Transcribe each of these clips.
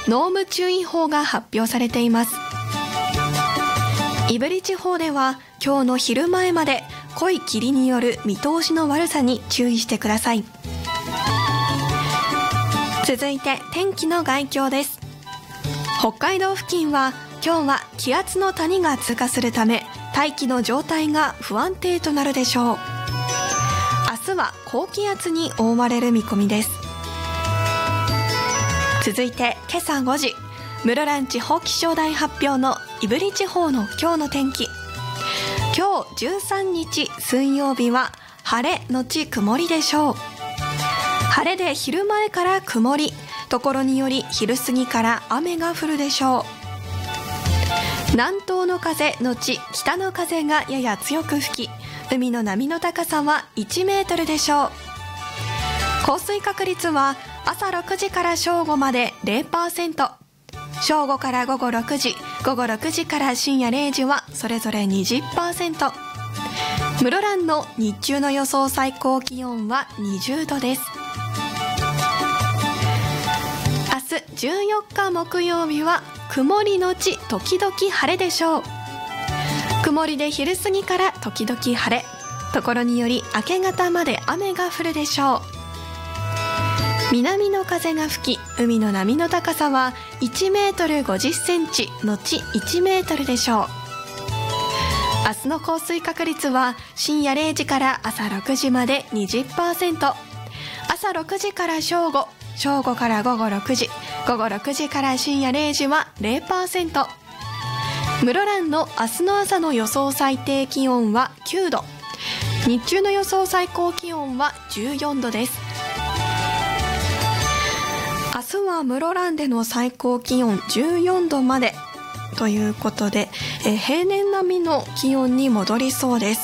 濃霧注意報が発表されています。胆振地方では今日の昼前まで濃い霧による見通しの悪さに注意してください。続いて天気の概況です。北海道付近は今日は気圧の谷が通過するため大気の状態が不安定となるでしょう。明日は高気圧に覆われる見込みです。続いて今朝5時、室蘭地方気象台発表の胆振地方の今日の天気。今日13日水曜日は晴れのち曇りでしょう。晴れで昼前から曇り、ところにより昼過ぎから雨が降るでしょう。南東の風のち北の風がやや強く吹き、海の波の高さは1メートルでしょう。降水確率は朝6時から正午まで 0%、正午から午後6時、午後6時から深夜0時はそれぞれ 20%。室蘭の日中の予想最高気温は20度です。明日14日木曜日は曇りのち時々晴れでしょう。曇りで昼過ぎから時々晴れ、ところにより明け方まで雨が降るでしょう。南の風が吹き、海の波の高さは1メートル50センチのち1メートルでしょう。明日の降水確率は深夜0時から朝6時まで 20%、朝6時から正午、正午から午後6時、午後6時から深夜0時は 0%。室蘭の明日の朝の予想最低気温は9度、日中の予想最高気温は14度です。明日は室蘭での最高気温14度までということで、平年並みの気温に戻りそうです。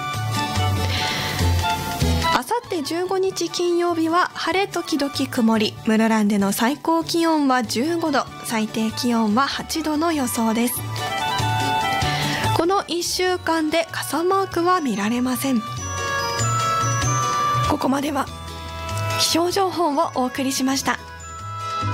あさって15日金曜日は晴れ時々曇り、室蘭での最高気温は15度、最低気温は8度の予想です。この1週間で傘マークは見られません。ここまでは気象情報をお送りしました。